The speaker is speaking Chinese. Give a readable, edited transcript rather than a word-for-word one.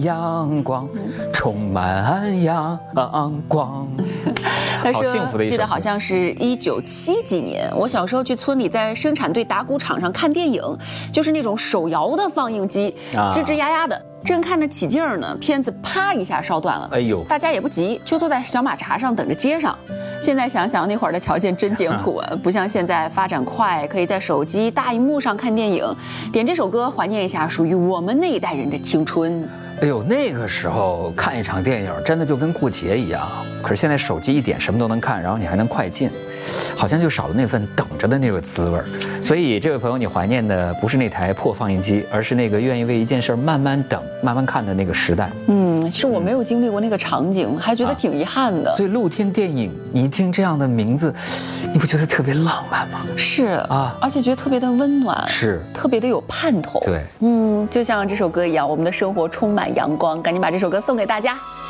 阳光充满阳光。 他说好幸福的一首歌记得好像是1970几年，我小时候去村里在生产队打谷场上看电影，就是那种手摇的放映机，吱吱呀呀的。正看得起劲儿呢，片子啪一下烧断了。 哎呦， 大家也不急，就坐在小马扎上等着接上。现在想想那会儿的条件真艰苦啊，不像现在发展快，可以在手机大荧幕上看电影。点这首歌怀念一下属于我们那一代人的青春。 哎呦，那个时候看一场电影真的就跟过节一样。可是现在手机一点什么都能看，然后你还能快进，好像就少了那份等着的那个滋味儿。所以这位朋友，你怀念的不是那台破放映机，而是那个愿意为一件事慢慢等、慢慢看的那个时代。 其实我没有经历过那个场景，还觉得挺遗憾的。 所以露天电影，你一听这样的名字，你不觉得特别浪漫吗？ 是啊，而且觉得特别的温暖， 是特别的有盼头。 对， 就像这首歌一样，我们的生活充满阳光。赶紧把这首歌送给大家。